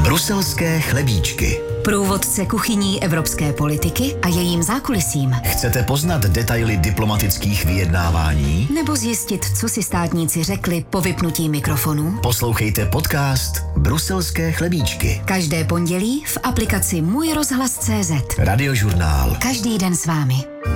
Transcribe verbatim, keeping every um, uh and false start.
Bruselské chlebíčky. Průvodce kuchyní evropské politiky a jejím zákulisím. Chcete poznat detaily diplomatických vyjednávání? Nebo zjistit, co si státníci řekli po vypnutí mikrofonů? Poslouchejte podcast Bruselské chlebíčky. Každé pondělí v aplikaci Můj rozhlas tečka cé zet. Radiožurnál. Každý den s vámi.